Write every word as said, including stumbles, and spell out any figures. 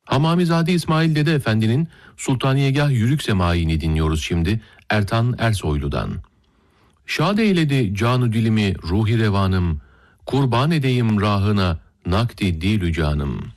Hamamizade İsmail Dede Efendi'nin Sultaniyegah Yürük Semai'ni dinliyoruz şimdi Ertan Ersoylu'dan. Şad eyledi canu dilimi ruhi revanım, kurban edeyim rahına nakdi dilü canım.